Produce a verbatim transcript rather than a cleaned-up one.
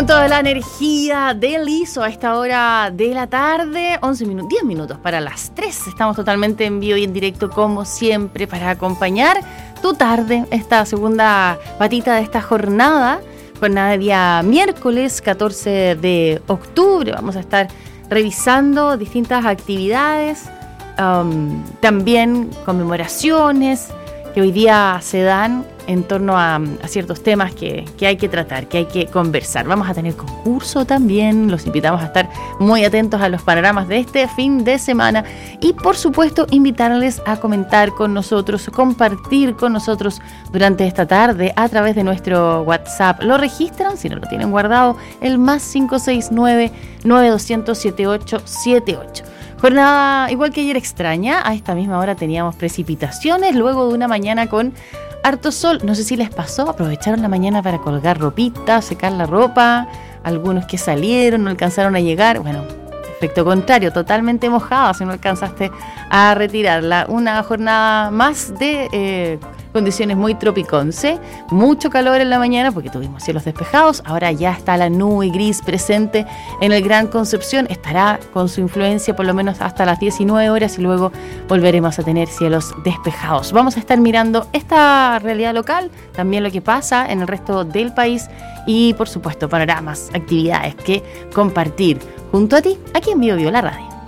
Con toda la energía del liso a esta hora de la tarde, once minutos, diez minutos para las tres. Estamos totalmente en vivo y en directo, como siempre, para acompañar tu tarde, esta segunda patita de esta jornada. Jornada de día miércoles catorce de octubre. Vamos a estar revisando distintas actividades, um, también conmemoraciones que hoy día se dan en torno a, a ciertos temas que, que hay que tratar, que hay que conversar. Vamos a tener concurso también, los invitamos a estar muy atentos a los panoramas de este fin de semana y por supuesto invitarles a comentar con nosotros, compartir con nosotros durante esta tarde a través de nuestro WhatsApp. Lo registran, si no lo tienen guardado, el más cinco seis nueve, nueve dos cero cero, siete ocho siete ocho. Jornada igual que ayer extraña, a esta misma hora teníamos precipitaciones luego de una mañana con harto sol. No sé si les pasó, aprovecharon la mañana para colgar ropita, secar la ropa, algunos que salieron, no alcanzaron a llegar, bueno, efecto contrario, totalmente mojada si no alcanzaste a retirarla. Una jornada más de eh, condiciones muy tropiconce, mucho calor en la mañana porque tuvimos cielos despejados, ahora ya está la nube gris presente en el Gran Concepción, estará con su influencia por lo menos hasta las diecinueve horas y luego volveremos a tener cielos despejados. Vamos a estar mirando esta realidad local, también lo que pasa en el resto del país y por supuesto panoramas, actividades que compartir junto a ti aquí en Bio Bio, la radio.